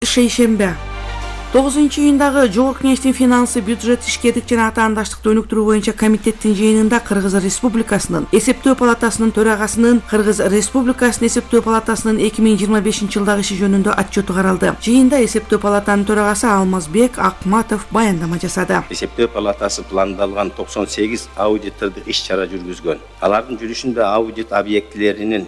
шейшембе. 9-июндагы Жогорку Кеңештин финансы, бюджет, ишкердик жана атаандаштыкты өнүктүрүү боюнча комитеттин жыйынында Кыргыз Республикасынын эсептөө палатасынын төрагасынын, Кыргыз Республикасынын эсептөө палатасынын 2025-жылдагы иши жөнүндө отчету каралды. Жыйында эсептөө палатанын төрагасы Алмазбек Акматов баяндама жасады. Эсептөө палатасы пландалган 98 аудитордук иш-чара жүргүзгөн. Алардын жүрүшүндө аудит объектилеринин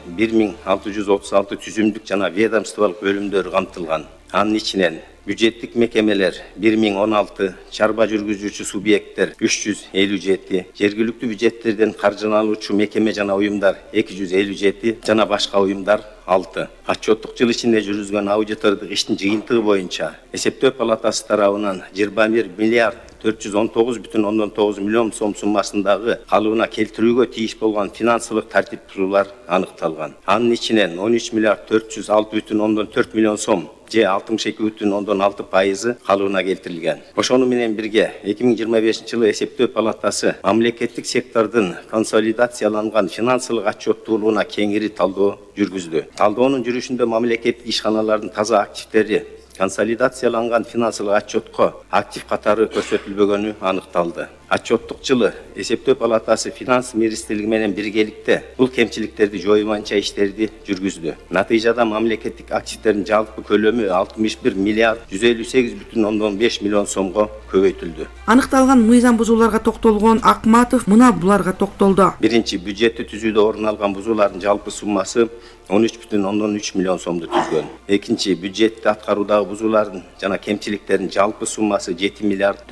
1636 түзүмдүк жана ведомстволук бөлүмдөрү камтылган. Анын ичинен бюджеттик мекемелер 1016, чарба жүргүзүүчү субъекттер 357, жергиликтүү бюджеттерден каржылануучу мекеме жана уюмдар 257 жана башка уюмдар 6. Отчеттук жыл ичинде жүргүзгөн аудитордук иштин жыйынтыгы боюнча эсептөө палатасы тарабынан 21 миллиард 419,9 миллион сом суммасындагы калыбына келтирүүгө тийиш болгон финансылык тартип бузуулар аныкталган. Анын ичинен 13 миллиард 406,4 миллион сом же 62,6% калыбына келтирилген. Ошону менен бирге 2025-жылы эсептөө палатасы мамлекеттик сектордун консолидацияланган финансылык отчеттуулугуна кеңири талдоо жүргүздү. Талдоонун жүрүшүндө мамлекеттик ишканалардын таза активдери консолидацияланган финансылык отчетко актив катары көрсөтүлбөгөнү аныкталды. Отчеттук жылы эсептөө палатасы финанс министрлиги менен биргеликте бул кемчиликтерди жою боюнча иштерди жүргүздү. Натыйжада мамлекеттик активдердин жалпы көлөмү 61 миллиард 158,5 миллион сомго көбөйтүлдү. Аныкталган мыйзам бузууларга токтолгон Акматов мына буларга токтолду. Биринчи, бюджетти түзүүдө орун алган бузуулардын жалпы суммасы 13,3 миллион сомду түзгөн. Экинчи, бюджетти аткаруудагы бузуулардын жана кемчиликтердин жалпы суммасы 7 миллиард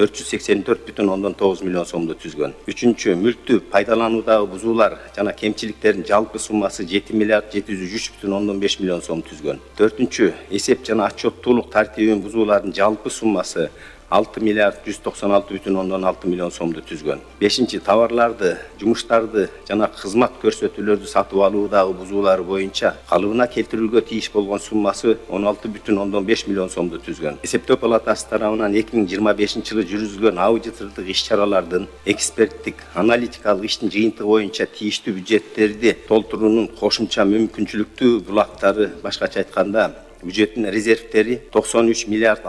484,9 миллион сомду түзгөн. Үчүнчү, мүлктү пайдалануудагы бузуулар жана кемчиликтердин жалпы суммасы 7 миллиард 703,5 миллион сом түзгөн. Төртүнчү, эсеп жана отчеттуулук тартибинин бузуулардын жалпы суммасы 6 миллиард 196,6 миллион сомду түзгөн. Бешинчи, товарларды, жумуштарды жана кызмат көрсөтүүлөрдү сатып алуудагы бузуулары боюнча калыбына келтирүүгө тийиш болгон суммасы 16,5 миллион сомду түзгөн. Эсептөө палатасы тарабынан 2025-жылы жүргүзүлгөн аудитордук иш-чаралардын эксперттик, аналитикалык иштин жыйынтыгы боюнча тийиштүү бюджеттерди толтуруунун кошумча мүмкүнчүлүктүү булактары, башкача айтканда бюджеттин резервтери 93 миллиард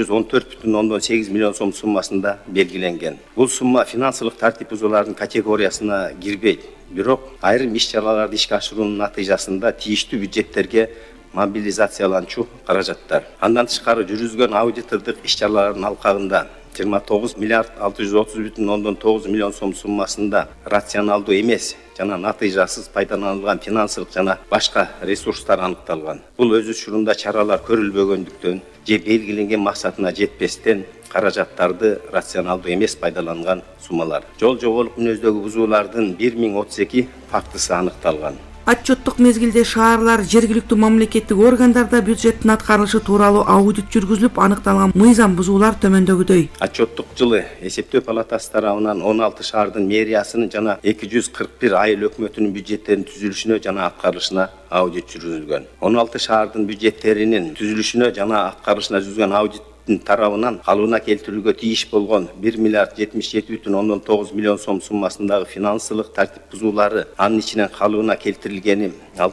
614,8 миллион сом суммасында белгиленген. Бул сумма финансылык тартип бузуулардын категориясына кирбейт. Бирок айрым иш-чараларды ишке ашыруунун натыйжасында тийиштүү бюджеттерге мобилизацияланчу каражаттар. Андан тышкары жүргүзгөн аудитордук иш-чаралардын алкагында 29 миллиард 630,9 миллион сом суммасында рационалдуу эмес жана натыйжасыз пайдаланылган финансылык жана башка ресурстар аныкталган. Бул өз учурунда чаралар көрүлбөгөндүктөн же белгиленген максатына жетпестен каражаттарды рационалдуу эмес пайдаланган суммалар. Жол жоболук мүнөздөгү бузуулардын 1032 фактысы аныкталган. Отчеттук мезгилде шаарлар, жергиликтүү мамлекеттик органдарда бюджеттин аткарылышы тууралуу аудит жүргүзүлүп, аныкталган мыйзам бузуулар төмөндөгүдөй. Отчеттук жылы эсептөө палатасы тарабынан 16 шаардын мэриясынын жана 241 айыл өкмөтүнүн бюджеттеринин түзүлүшүнө жана аткарылышына аудит жүргүзүлгөн. 16 шаардын бюджеттеринин түзүлүшүнө жана аткарылышына жүргүзгөн аудит тарабынан калыбына келтирүүгө тийиш болгон 1 миллиард 77,9 миллион сом суммасындагы финансылык тартип бузуулары, анын ичинен калыбына келтирилгени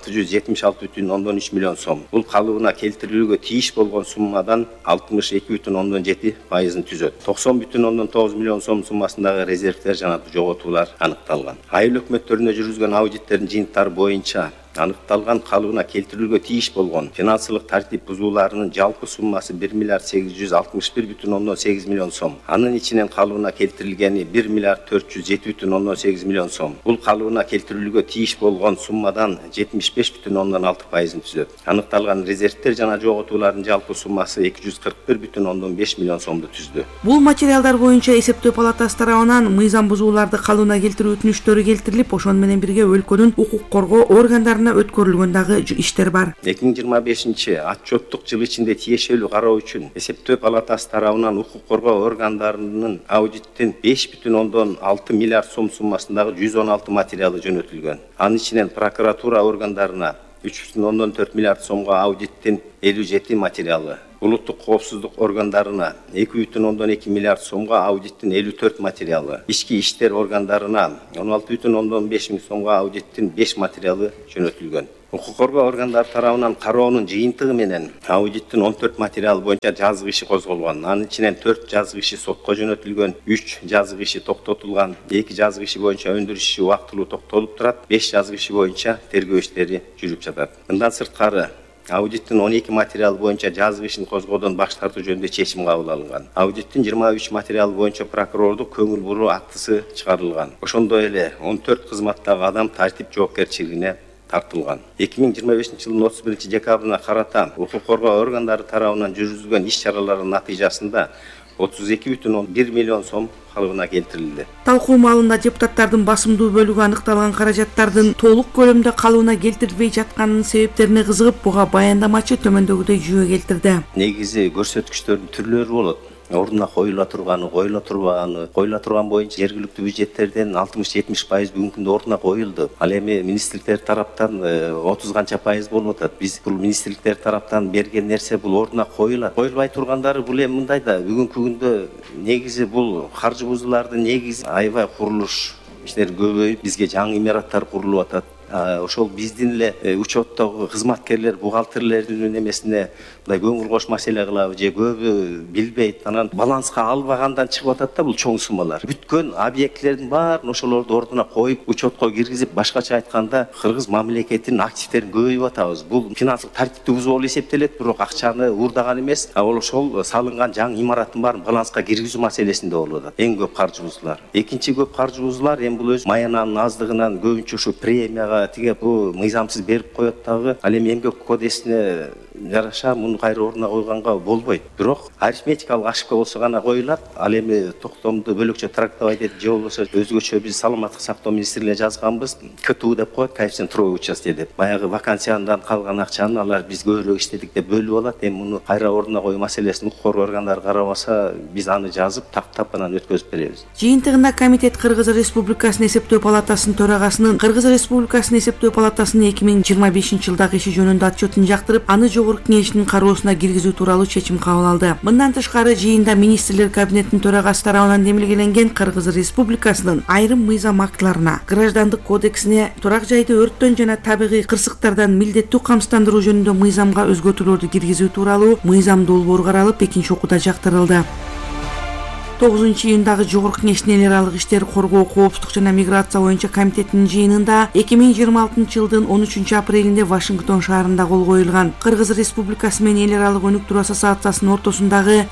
676,3 миллион сом. Бул калыбына келтирүүгө тийиш болгон суммадан 62,7%-ын түзөт. 90,9 миллион сом суммасындагы резервтер жана жоготуулар аныкталган. Айыл өкмөттөрүнө жүргүзгөн аудиттердин жыйынтыктары боюнча аныкталган калыбына келтирүүгө тийиш болгон финансылык тартип бузууларынын жалпы суммасы 1 миллиард 861,8 миллион сом. Анын ичинен калыбына келтирилгени 1 миллиард 407,8 миллион сом. Бул калыбына келтирүүгө тийиш болгон суммадан 75,6%-ын түзөт. Аныкталган резервтер жана жоготуулардын жалпы суммасы 241,5 миллион сомду түздү. Бул материалдар боюнча эсептөө палатасы тарабынан мыйзам бузууларды калыбына келтирүү өтүнүчтөрү келтирилип, ошону менен бирге өлкөнүн укук коргоо органдарына өткөрүлгөн дагы иштер бар. 2025 отчеттук жыл ичинде тиешелүү кароо үчүн эсептөө палатасы тарабынан укук коргоо органдарынын аудиттин 5,6 миллиард сом суммасындагы 116 материалы жөнөтүлгөн. Анын ичинен прокуратура органдарына 3,4 миллиард сомго аудиттин 57 материалы, улуттук коопсуздук органдарына 2,2 миллиард сомго аудиттин 54 материалы, ички иштер органдарына 16,5 миң сомго аудиттин 5 материалы жөнөтүлгөн. Укук коргоо органдары тарабынан кароонун жыйынтыгы менен аудиттин 14 материал боюнча жазык иши козголгон. Анын ичинен 4 жазык иши сотко жөнөтүлгөн, 3 жазык иши токтотулган, 2 жазык иши боюнча өндүрүш иши убактылуу токтолуп турат, 5 жазык иши боюнча тергөө иштери жүрүп жатат. Мындан сырткары аудиттин 12 материал боюнча жазык ишин козгоодон баш тартуу жөнүндө чечим кабыл алынган. Аудиттин 23 материал боюнча прокурордук көңүл буруу актысы чыгарылган. Ошондой эле 14 кызматтагы адам тартип жоопкерчилигине тартылган. 2025 жылдын 31 декабрына карата укук коргоо органдары тарабынан жүргүзүлгөн иш-чаралардын натыйжасында 32,1 миллион сом калыбына келтирилди. Талкуу маалында депутаттардын басымдуу бөлүгү аныкталган каражаттардын толук көлөмдө калыбына келтирилбей жатканынын себептерине кызыгып, буга баяндамачы төмөндөгүдөй жүйө келтирди. Негизи көрсөткүчтөрдүн түрлөрү болот. Ордуна коюла турганы, коюла турбаганы, коюла турган боюнча жергиликтүү бюджеттерден 60-70% бүгүнкү күндө ордуна коюлду. Ал эми министрликтер тараптан 30 канча пайыз болуп атат. Биз бул министрликтер тараптан берген нерсе бул ордуна коюлат. Коюлбай тургандары бул эми мындай да бүгүнкү күндө негизи бул каржы бузуулардын негизи аябай курулуш иштери көбөйүп, бизге жаңы имараттар курулуп атат. Ошол биздин эле учеттогу кызматкерлер, бухгалтерлердин эмесине мындай көңүл кош маселе кылабы же көбү билбейт, анан баланска албагандан чыгып атат да бул чоң суммалар. Бүткөн объектилердин баарын ошолорду ордуна коюп, учетко киргизип, башкача айтканда кыргыз мамлекетинин активтерин көбөйүп атабыз. Бул финансылык тартипти бузуу болуп эсептелет, бирок акчаны уурдаган эмес. Ал ошол салынган жаңы имараттын баарын баланска киргизүү маселесинде болуп атат. Эң көп каржы бузуулар. Экинчи көп каржы бузуулар эми бул өз маянанын аздыгынан көбүнчө ушу премияга тиге бул мыйзамсыз берип коет дагы. Ал эми эмгек кодексине жараша муну кайра ордуна койгонго болбойт. Бирок арифметикалык ошибка болсо гана коюлат. Ал эми токтомду бөлөкчө трактовать этип же болбосо өзгөчө биз саламаттык сактоо министрлигине жазганбыз. КТУ деп коет, коэффициент трое участия деп. Баягы вакансиядан калган акчаны алар биз көбүрөөк иштедик деп бөлүп алат. Эми муну кайра ордуна коюу маселесин укук коргоо органдары карабаса, биз аны жазып, тактап анан өткөзүп беребиз. Жыйынтыгында комитет Кыргыз Республикасынын эсептөө палатасынын төрагасынын Кыргыз Республикасынын эсептөө палатасынын 2025 жылдагы иши жөнүндө отчетун жактырып, аны жогорку кеңештин кароосуна киргизүү тууралуу чечим кабыл алды. Мындан тышкары жыйында министрлер кабинетинин төрагасы тарабынан демилгеленген Кыргыз Республикасынын айрым мыйзам актыларына, граждандык кодексине, турак жайды өрттөн жана табигый кырсыктардан милдеттүү камсыздандыруу жөнүндө мыйзамга өзгөртүүлөрдү киргизүү тууралуу мыйзам долбоору каралып, экинчи окууда жактырылды. 9-июндагы жогорку кеңештин эл аралык иштер, коргоо, коопсуздук жана миграция боюнча комитетинин жыйынында 2026 жылдын 13 апрелинде Вашингтон шаарында кол коюлган Кыргыз Республикасы менен эл аралык өнүктүрүү ассоциациясынын ортосундагы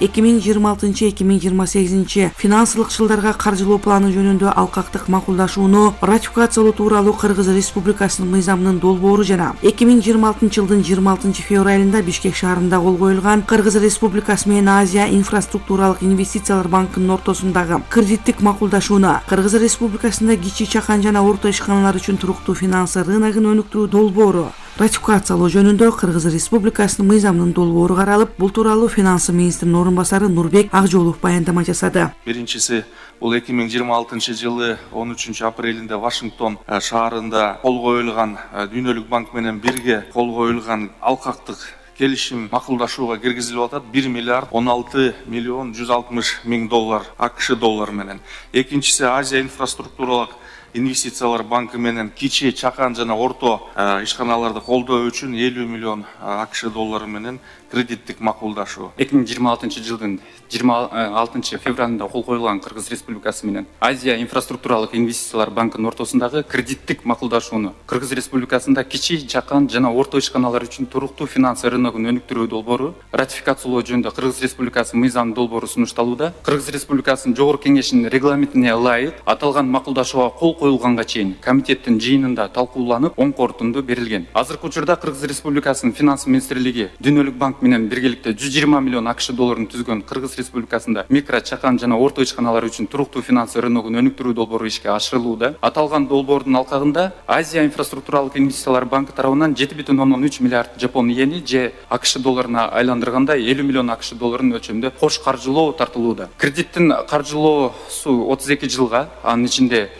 2026-2028 финансылык жылдарга каржылоо планы жөнүндө алкактык макулдашууну ратификациялоо тууралуу Кыргыз Республикасынын мыйзамынын долбоору жана 2026 жылдын 26 февралында Бишкек шаарында кол коюлган Кыргыз Республикасы менен Азия инфраструктуралык инвестициялар банкынын ортосундагы кредиттик макулдашууну Кыргыз Республикасында кичи, чакан жана орто ишканалар үчүн туруктуу финансы рыногун өнүктүрүү долбоору ратификациялоо жөнүндө Кыргыз Республикасынын мыйзамынын долбоору каралып, бул тууралуу финансы министринин орун басары Нурбек Акжолов баяндама жасады. Биринчиси бул 2026 жылы 13 апрелинде Вашингтон шаарында кол коюлган Дүйнөлүк банк менен бирге кол коюлган алкактык келишим макулдашууга киргизилип атат. 1 миллиард 16 миллион 160 миң доллар АКШ доллары менен. Экинчиси Азия инфраструктуралык инвестициялар банкы менен кичи, чакан жана орто ишканаларды колдоо үчүн 50 миллион АКШ доллары менен кредиттик макулдашуу. 2026 жылдын 26 февралында кол коюлган Кыргыз Республикасы менен Азия инфраструктуралык инвестициялар банкынын ортосундагы кредиттик макулдашууну Кыргыз Республикасында кичи, чакан жана орто ишканалар үчүн туруктуу финансы рыногун өнүктүрүү долбоору ратификациялоо жөнүндө Кыргыз Республикасынын мыйзам долбоору сунушталууда. Кыргыз Республикасынын жогорку кеңешинин регламентине ылайык аталган макулдашууга кол коюлганга чейин комитеттин жыйынында талкууланып, оң корутунду берилген. Азыркы учурда Кыргыз Республикасынын финансы министрлиги Дүйнөлүк банк менен биргеликте 120 миллион АКШ долларын түзгөн Кыргыз Республикасында микро, чакан жана орто ишканалар үчүн туруктуу финансы рыногун өнүктүрүү долбоору ишке ашырылууда. Аталган долбоордун алкагында Азия инфраструктуралык инвестициялар банкы тарабынан 7,3 миллиард жапон йени же АКШ долларына айландырганда 50 миллион АКШ долларын өлчөмдө кош каржылоо тартылууда. Кредиттин каржылоосу 32 жылга, анын ичинде 7,5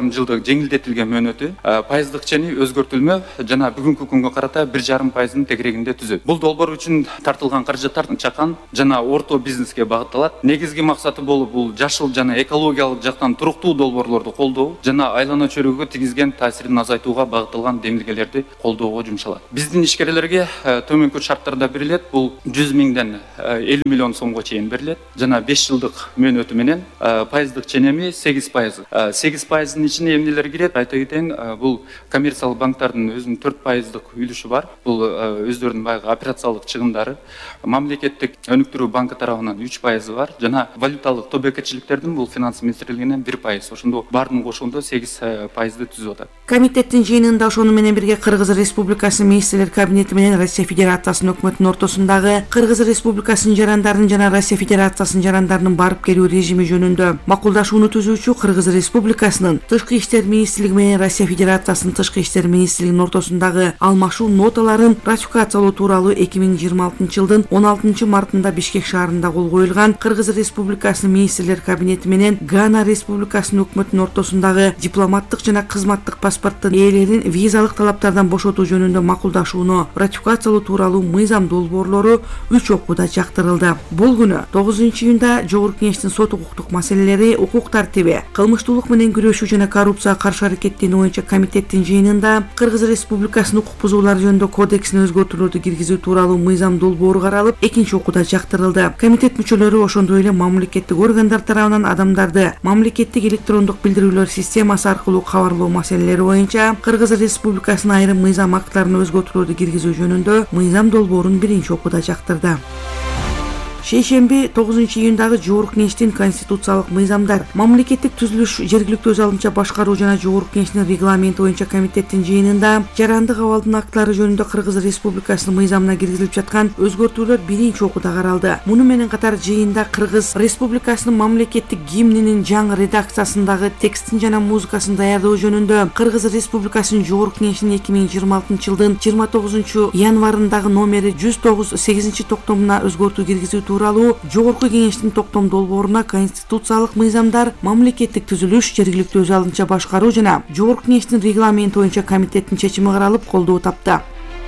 1,5 жылдык жеңилдетилген мөөнөтү пайыздык чени өзгөртүлмө жана бүгүнкү күнгө карата 1,5% тегерегинде түзөт. Бул долбоор үчүн тартылган каражаттар чакан жана орто бизнеске багытталат. Негизги максаты болуп бул жашыл жана экологиялык жактан туруктуу долбоорлорду колдоо жана айлана чөйрөгө тийгизген таасирин азайтууга багытталган демилгелерди колдоого жумшалат. Биздин ишкерлерге төмөнкү шарттарда берилет. Бул 100 миңден 50 миллион сомго чейин берилет жана 5 жылдык мөөнөтү менен пайыздык ченеми 8%. 8%-ын ичине эмнелер кирет? Айта кетейин, бул коммерциялык банктардын өзүнүн 4% үлүшү бар. Бул өздөрүнүн баягы операциялык чыгымдары. Мамлекеттик өнүктүрүү банкы тарабынан 3% бар жана валюталык тобекечиликтердин бул финанс министрлигинен 1%. Ошондо баарынын кошундо 8%ды түзүп атат. Комитеттин жыйынында ошону менен бирге Кыргыз Республикасынын министрлер кабинети менен Россия Федерациясынын өкмөтүнүн ортосундагы Кыргыз Республикасынын жарандарынын жана Россия Федерациясынын жарандарынын барып келүү режими жөнүндө макулдашууну түзүүчү Кыргыз Республикасынын Тышкы иштер министрлиги менен Россия Федерациясынын Тышкы иштер министрлигинин ортосундагы алмашуу ноталарын ратификациялоо тууралуу 2026 жылдын 16 мартында Бишкек шаарында кол коюлган Кыргыз Республикасынын министрлер кабинети менен Гана Республикасынын өкмөтүнүн ортосундагы дипломаттык жана кызматтык паспорттун ээлерин визалык талаптардан бошотуу жөнүндө макулдашууну ратификациялоо тууралуу мыйзам долбоорлору 3 окууда жактырылды. Бул күнү 9-июнда Жогорку Кеңештин сот укуктук маселелери, укук тартиби, кылмыштуулук менен күрөшүү жана коррупцияга каршы аракеттенүү боюнча комитеттин жыйынында Кыргыз Республикасынын укук бузуулар жөнүндө кодексине өзгөртүүлөрдү киргизүү тууралуу мыйзам долбоору каралып, 2-окууда жактырылды. Комитет мүчөлөрү ошондой эле мамлекеттик органдар тарабынан адамдарды мамлекеттик электрондук билдирүүлөр системасы аркылуу кабарлоо маселелери боюнча Кыргыз Республикасынын айрым мыйзам актларына өзгөртүүлөрдү киргизүү жөнүндө мыйзам долбоорун 1-окууда жактырды. Шейшемби 9-июндагы Жогорку Кеңештин конституциялык мыйзамдар, мамлекеттик түзүлүш, жергиликтүү өз алдынча башкаруу жана Жогорку Кеңештин регламенти боюнча комитеттин жыйынында жарандык абалдын актлары жөнүндө Кыргыз Республикасынын мыйзамына киргизилип жаткан өзгөртүүлөр 1-окууда каралды. Муну менен катар жыйында Кыргыз Республикасынын мамлекеттик гимнинин жаңы редакциясындагы текстин жана музыкасын даярдоо жөнүндө Кыргыз Республикасынын Жогорку Кеңешинин 2026 жылдын 29 январындагы номери 109 8-токтомуна өзгөртүү киргизүү тууралуу Жогорку Кеңештин токтом долбооруна конституциялык мыйзамдар, мамлекеттик түзүлүш, жергиликтүү өз алдынча башкаруу жана Жогорку Кеңештин регламенти боюнча комитеттин чечими каралып колдоо тапты.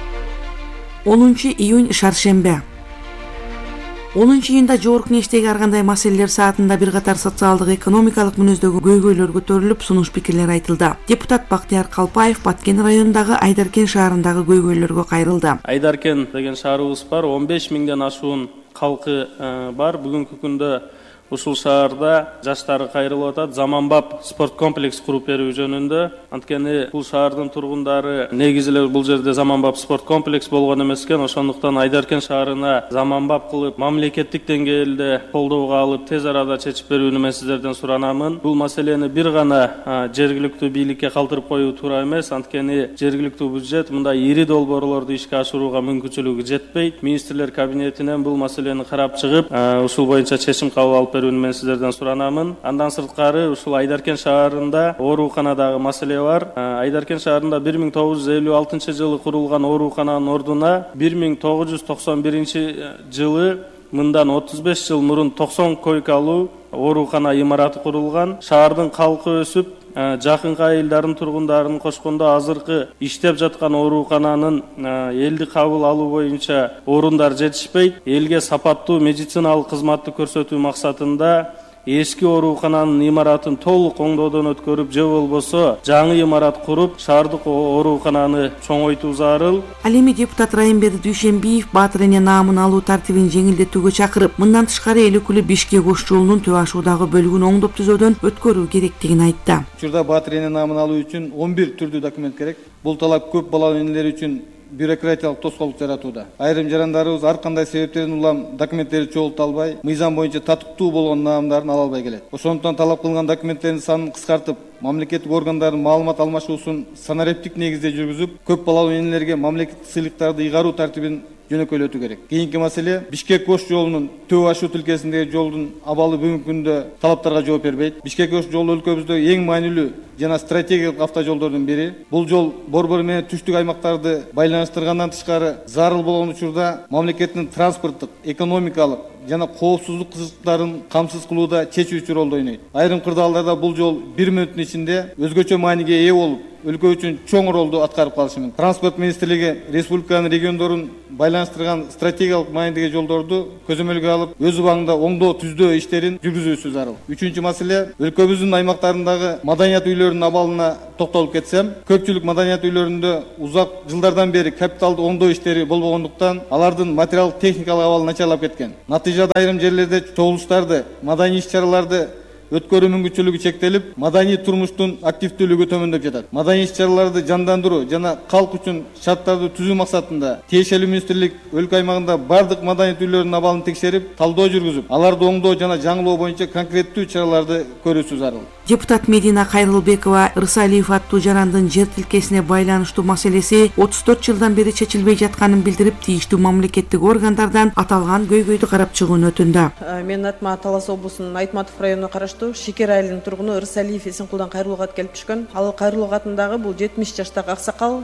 10 июнь шаршембе. 10 июнда Жогорку Кеңештеги ар кандай маселелер саатында бир катар социалдык, экономикалык мүнөздөгү көйгөйлөр көтөрүлүп, сунуш пикирлер айтылды. Депутат Бактияр Калпаев Баткен районундагы Айдаркен шаарындагы көйгөйлөргө кайрылды. Айдаркен деген шаарыбыз бар, 15 миңден ашуун халкы бар. Бүгүнкү күндө ушул шаарда жаштары кайрылып атат. Заманбап спорт комплекс куруп берүү жөнүндө. Анткени бул шаардын тургундары негизи эле бул жерде заманбап спорт комплекс болгон эмес экен. Ошондуктан Айдаркен шаарына заманбап кылып, мамлекеттик деңгээлде колдоого алып, тез арада чечип берүүнү мен сиздерден суранамын. Бул маселени бир гана жергиликтүү бийликке калтырып коюу туура эмес. Анткени жергиликтүү бюджет мындай ири долбоорлорду ишке ашырууга мүмкүнчүлүгү жетпейт. Министрлер кабинетинен бул маселени карап чыгып, ушул боюнча чечим кабыл алып берүүнү мен сиздерден суранамын. Андан сырткары ушул Айдаркен шаарында ооруканадагы маселе бар. Айдаркен шаарында 1956 жылы курулган оорукананын ордуна 1991 жылы мындан 35 жыл мурун 90 койкалуу оорукана имараты курулган. Шаардын калкы өсүп, жакынкы айылдардын тургундарын кошкондо азыркы иштеп жаткан оорукананын элди кабыл алуу боюнча орундар жетишпейт. Элге сапаттуу медициналык кызматты көрсөтүү максатында эски оорукананын имаратын толук оңдоодон өткөрүп, же болбосо жаңы имарат куруп, шаардык оорукананы чоңойтуу зарыл. Ал эми депутат Райымберди Дүйшенбиев Баатыр эне наамын алуу тартибин жеңилдетүүгө чакырып, мындан тышкары эл өкүлү Бишкек ош жолунун төп ашуудагы бөлүгүн оңдоп түзөөдөн өткөрүү керектигин айтты. Учурда Баатыр эне наамын алуу үчүн 11 түрдүү документ керек. Бул талап көп балалуу энелер үчүн бюрократиялык тоскоолдук жаратууда. Айрым жарандарыбыз ар кандай себептерден улам документтерди чогулта албай, мыйзам боюнча татыктуу болгон наамдарын ала албай келет. Ошондуктан талап кылган документтердин санын кыскартып, мамлекеттик органдардын маалымат алмашуусун санариптик негизде жүргүзүп, көп балалуу энелерге мамлекеттик сыйлыктарды ыйгаруу тартибин жөнөкөйлөтүү керек. Кийинки маселе Бишкек ош жолунун төп ашуу тилкесиндеги жолдун абалы бүгүнкү күндө талаптарга жооп бербейт. Бишкек ош жолу өлкөбүздө эң маанилүү жана стратегиялык автожолдордун бири. Бул жол Борбор менен түштүк аймактарды байланыштыргандан тышкары зарыл болгон учурда мамлекеттин транспорттук, экономикалык жана коопсуздук кызыктарын камсыз кылууда чечүүчү ролду ойнойт. Айрым кырдаалдарда бул жол 1 мүнөттүн ичинде өзгөчө мааниге ээ болуп, өлкө үчүн чоң ролду аткарып калышы мүмкүн. Транспорт министрлиги республиканын региондорун байланыштырган стратегиялык маанидеги жолдорду көзөмөлгө алып, өз убагында оңдоо түздөө иштерин жүргүзүүсү зарыл. Үчүнчү маселе, өлкөбүздүн аймактарындагы маданият үйлөрүнүн абалына токтолуп кетсем, көпчүлүк маданият үйлөрүндө узак жылдардан бери капиталдык оңдоо иштери болбогондуктан алардын материал техникалык абалы начарлап кеткен. Натыйжада айрым жерлерде чогулуштарды, маданий иш-чараларды өткөрүү мүмкүнчүлүгү чектелип, маданий турмуштун активдүүлүгү төмөндөп жатат. Маданий иш-чараларды жандандыруу жана калк үчүн шарттарды түзүү максатында тиешелүү министрлик өлкө аймагында бардык маданият үйлөрүнүн абалын текшерип, талдоо жүргүзүп, аларды оңдоо жана жаңылоо боюнча конкреттүү чараларды көрүүсү зарыл. Депутат Медина Кайрылбекова Рысалиев аттуу жарандын жер тилкесине байланыштуу маселеси 34 жылдан бери чечилбей жатканын билдирип, тийиштүү мамлекеттик органдардан аталган көйгөйдү карап чыгууну өтүндү. Менин атыма Талас облусунун Айтматов районуна караштуу Шекер айылынын тургуну Рысалиев Эсенкулдан кайрылууга кат келип түшкөн. Ал кайрылуу катындагы бул 70 жаштагы аксакал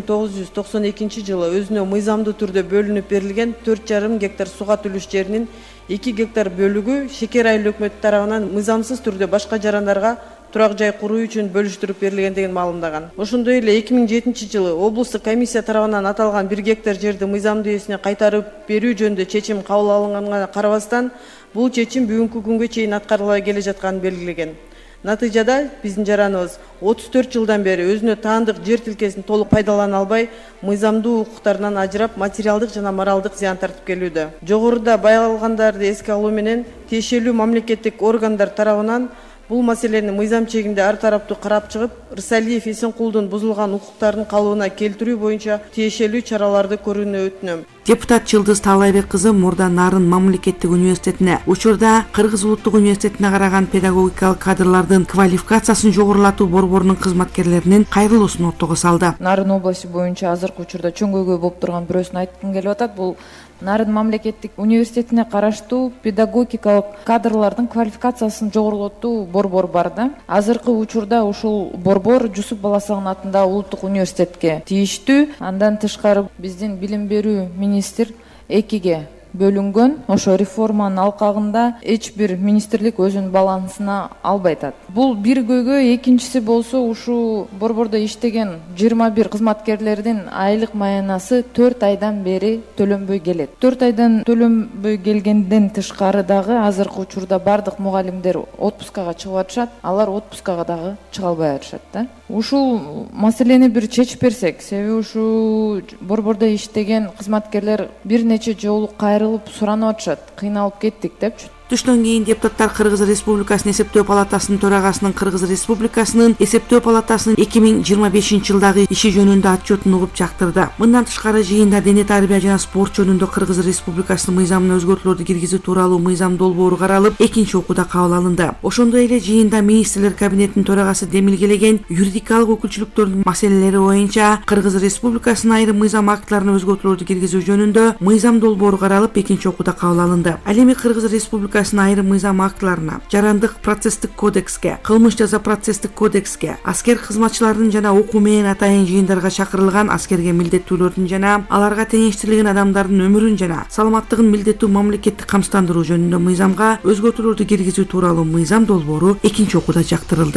1992 жылы өзүнө мыйзамдуу түрдө бөлүнүп берилген 4,5 гектар суга түлүш жеринин 2 гектар бөлүгү Шекер айыл өкмөтү тарабынан мыйзамсыз түрдө башка жарандарга турак жай куруу үчүн бөлүштүрүп берилгендигин маалымдаган. Ошондой эле 2007 жылы облустук комиссия тарабынан аталган 1 гектар жерди мыйзамдуу ээсине кайтарып берүү жөнүндө чечим кабыл алынганына карабастан, бул чечим бүгүнкү күнгө чейин аткарыла келе жатканын белгилеген. Натыйжада биздин жараныбыз 34 жылдан бери өзүнө таандык жер тилкесин толук пайдалана албай, мыйзамдуу укуктарынан ажырап, материалдык жана моралдык зыян тартып келүүдө. Жогоруда баялгандарды эске алуу менен тиешелүү мамлекеттик органдар тарабынан бул маселени мыйзам чегинде ар тараптуу карап чыгып, Рысалиев Эсенкулдун бузулган укуктарын калыбына келтирүү боюнча тиешелүү чараларды көрүүнү өтүнөм. Депутат Жылдыз Таалайбек кызы Мурда Нарын мамлекеттик университетине, учурда Кыргыз улуттук университетине караган педагогикалык кадрлардын квалификациясын жогорулатуу борборунун кызматкерлеринин кайрылуусун ортого салды. Нарын области боюнча азыркы учурда чоң көйгөй болуп турган бирөөсүн айткым келип атат. Бул Нарын мамлекеттик университетине караштуу педагогикалык кадрлардын квалификациясын жогорулатуу борбор бар да. Азыркы учурда ушул борбор Жусуп Баласагын атындагы улуттук университетке тийиштүү. Андан тышкары биздин билим берүү министр 2-ге бөлүнгөн. Ошо реформанын алкагында эч бир министрлик өзүнүн балансына албай атат. Бул бир көйгөй, экинчиси болсо ушу борбордо иштеген 21 кызматкерлердин айлык маянасы 4 айдан бери төлөнбөй келет. 4 айдан төлөнбөй келгенден тышкары дагы азыркы учурда бардык мугалимдер отпускага чыгып атышат, алар отпускага дагы чыга албай атышат да. Ушул маселени бир чечип берсек, себеби ушу борбордо иштеген кызматкерлер бир нече жолу кайрылып суранып атышат, кыйналып кеттик депчи. Түштөн кийин депутаттар Кыргыз Республикасынын эсептөө палатасынын төрагасынын Кыргыз Республикасынын эсептөө палатасынын 2025 жылдагы иши жөнүндө отчетун угуп жактырды. Мындан тышкары жыйында дене тарбия жана спорт жөнүндө Кыргыз Республикасынын мыйзамына өзгөртүүлөрдү киргизүү тууралуу мыйзам долбоору каралып, экинчи окууда кабыл алынды. Ошондой эле жыйында министрлер кабинетинин төрагасы демилгелеген юридикалык өкүлчүлүктөрдүн маселелери боюнча Кыргыз Республикасынын айрым мыйзам актыларына өзгөртүүлөрдү киргизүү жөнүндө мыйзам долбоору каралып, экинчи окууда кабыл алынды. Ал эми Кыргыз Республикасынын айрым мыйзам актыларына, жарандык процесстик кодекске, кылмыш жаза процесстик кодекске, аскер кызматчыларынын жана окуу менен атайын жыйындарга чакырылган аскерге милдеттүүлөрдүн жана аларга теңештирилген адамдардын өмүрүн жана саламаттыгын милдеттүү мамлекеттик камсыздандыруу жөнүндө мыйзамга өзгөртүүлөрдү киргизүү тууралуу мыйзам долбоору экинчи окууда жактырылды.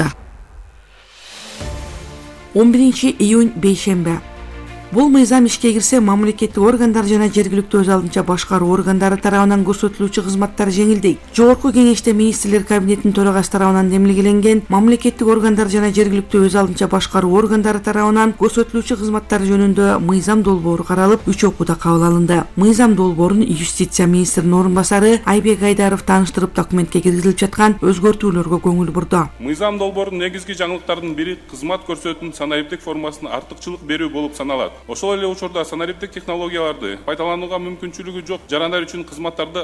11 июнь бейшембе. Бул мыйзам ишке кирсе, мамлекеттик органдар жана жергиликтүү өз алдынча башкаруу органдары тарабынан көрсөтүлүүчү кызматтар жеңилдейт. Жогорку кеңеште министрлер кабинетинин төрагасы тарабынан демилгеленген мамлекеттик органдар жана жергиликтүү өз алдынча башкаруу органдары тарабынан көрсөтүлүүчү кызматтар жөнүндө мыйзам долбоору каралып, 3 окууда кабыл алынды. Мыйзам долбоорун юстиция министринин орун басары Айбек Айдаров тааныштырып, документке киргизилип жаткан өзгөртүүлөргө көңүл бурду. Мыйзам долбоорунун негизги жаңылыктарынын бири кызмат көрсөтүүнүн санариптик формасына артыкчылык берүү болуп саналат. Ошол эле учурда санариптик технологияларды пайдаланууга мүмкүнчүлүгү жок жарандар үчүн кызматтарды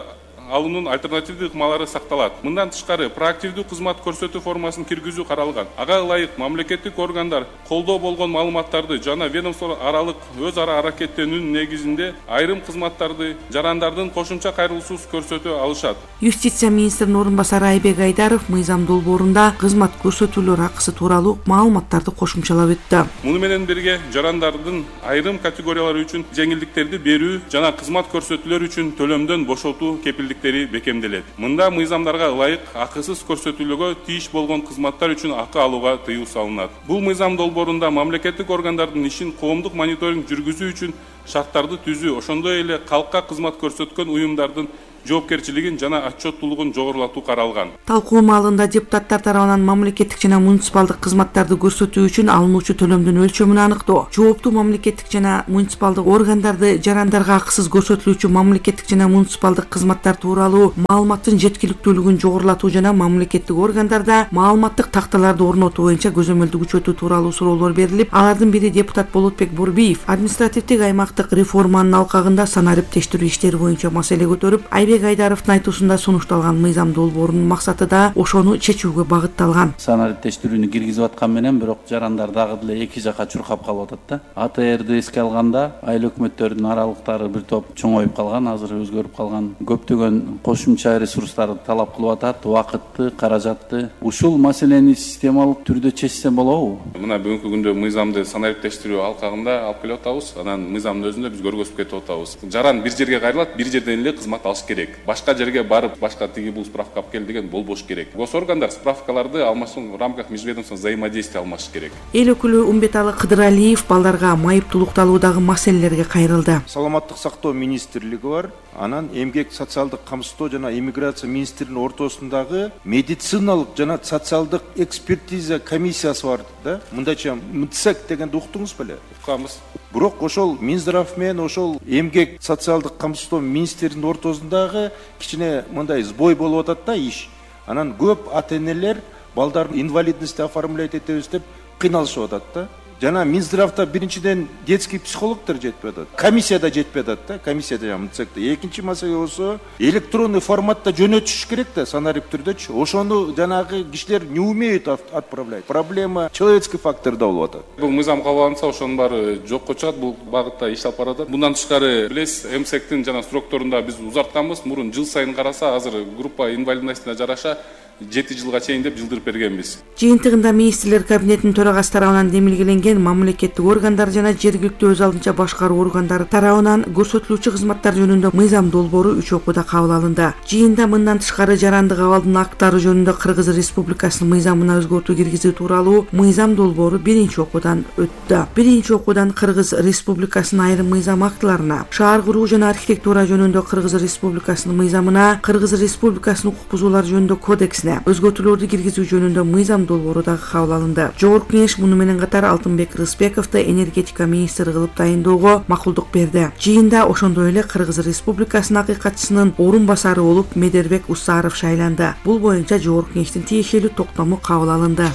алуунун альтернативдүү ыкмалары сакталат. Мындан тышкары проактивдүү кызмат көрсөтүү формасын киргизүү каралган. Ага ылайык мамлекеттик органдар колдоо болгон маалыматтарды жана ведомство аралык өз ара аракеттенүүнүн негизинде айрым кызматтарды жарандардын кошумча кайрылуусуз көрсөтө алышат. Юстиция министринин орун басары Айбек Айдаров мыйзам долбоорунда кызмат көрсөтүүлөр акысы тууралуу маалыматтарды кошумчалап өттү. Муну менен бирге жарандардын айрым категориялары үчүн жеңилдиктерди берүү жана кызмат көрсөтүүлөр үчүн төлөмдөн бошотуу кепилдиктери бекемделет. Мында мыйзамдарга ылайык акысыз көрсөтүүлөргө тийиш болгон кызматтар үчүн акы алууга тыюу салынат. Бул мыйзам долбоорунда мамлекеттик органдардын ишин коомдук мониторинг жүргүзүү үчүн шарттарды түзүү, ошондой эле калкка кызмат көрсөткөн уюмдардын жоопкерчилигин жана отчеттуулугун жогорулатуу каралган. Талкуу маалында депутаттар тарабынан мамлекеттик жана муниципалдык кызматтарды көрсөтүү үчүн алынуучу төлөмдүн өлчөмүн аныктоо, жооптуу мамлекеттик жана муниципалдык органдарды жарандарга акысыз көрсөтүлүүчү мамлекеттик жана муниципалдык кызматтар тууралуу маалыматтын жеткиликтүүлүгүн жогорулатуу жана мамлекеттик органдарда маалыматтык такталарды орнотуу боюнча көзөмөлдү күчөтүү тууралуу суроолор берилип, алардын бири депутат Болотбек Борбиев административдик аймактык реформанын алкагында санариптештирүү иштери боюнча маселе көтөрүп, Айбек Айдаровдун айтуусунда сунушталган мыйзам долбоорунун максаты да ошону чечүүгө багытталган. Санариптештирүүнү киргизип аткан менен бирок жарандар дагы деле эки жакка чуркап калып атат да. АТРди эске алганда айыл өкмөттөрдүн аралыктары бир топ чоңоюп калган, азыр өзгөрүп калган. Көптөгөн кошумча ресурстарды талап кылып атат, убакытты, каражатты. Ушул маселени системалык түрдө чечсе болобу? Мына бүгүнкү күндө мыйзамды санариптештирүү алкагында алып келип атабыз. Анан мыйзамдын өзүндө биз көргөзүп кетип атабыз. Жаран бир жерге кайрылат, бир жерден эле кызмат алыш керек. Башка жерге барып, башка тиги бул справка алып кел деген болбош керек. Гос органдар справкаларды алмашуу в рамках межведомственного взаимодействия алмашыш керек. Эл өкүлү Умбеталы Кыдыралиев балдарга майыптуулукталуудагы маселелерге кайрылды. Саламаттык сактоо министрлиги бар, анан эмгек социалдык камсыздоо жана иммиграция министринин ортосундагы медициналык жана социалдык экспертиза комиссиясы бар да. Мындайча МЦЭК дегенди уктуңуз беле? Укканбыз. Бирок ошол Минздрав менен ошол эмгек социалдык камсыздоо министринин ортосундагы кичине мындай сбой болуп атат да иш. Анан көп ата-энелер балдарын инвалидности оформлять этебиз деп кыйналышып атат да. Жана Минздравда биринчиден детский психологдор жетпей атат. Комиссияда жетпей атат да, комиссияда жана МЦЭКте. Экинчи маселе болсо электронный форматта жөнөтүш керек да, санарип түрдөчү. Ошону жанагы кишилер не умеют отправлять. Проблема человеческий факторда болуп атат. Бул мыйзам кабыл ошонун баары жокко чыгат, бул багытта иш алып баратат. Мындан тышкары билесиз, МЦЭКтин жана структурунда биз узартканбыз. Мурун жыл сайын караса, азыр группа инвалидностуна жараша 7 жылга чейин деп жылдырып бергенбиз. Жыйынтыгында министрлер кабинетинин төрагасы тарабынан демилгеленген мамлекеттик органдар жана жергиликтүү өз алдынча башкаруу органдары тарабынан көрсөтүлүүчү кызматтар жөнүндө мыйзам долбоору 3 окууда кабыл алынды. Жыйында мындан тышкары жарандык абалдын актары жөнүндө Кыргыз Республикасынын мыйзамына өзгөртүү киргизүү тууралуу мыйзам долбоору 1 окуудан өттү. 1 окуудан Кыргыз Республикасынын айрым мыйзам актыларына, шаар куруу жана архитектура жөнүндө Кыргыз Республикасынын мыйзамына, Кыргыз Республикасынын укук бузуулар жөнүндө кодексине өзгөртүүлөрдү киргизүү жөнүндө мыйзам долбоору дагы кабыл алынды. Жогорку кеңеш муну менен катар Алтынбек Рысбековду энергетика министри кылып тайындоого макулдук берди. Жыйында ошондой эле Кыргыз Республикасынын акыйкатчысынын орун басары болуп Медербек Усаров шайланды. Бул боюнча жогорку кеңештин тиешелүү токтому кабыл алынды.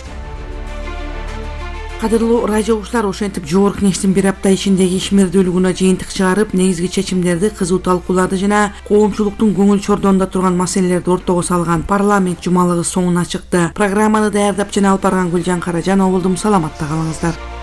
Кадырлуу радио угуучулар, ошентип жогорку кеңештин бир апта ичиндеги ишмердүүлүгүнө жыйынтык чыгарып, негизги чечимдерди кызуу талкуулады жана коомчулуктун көңүл чордонунда турган маселелерди ортого салган парламент жумалыгы соңуна чыкты. Программаны даярдап жана алып барган Гүлжан Каражанова болдум. Саламатта калыңыздар.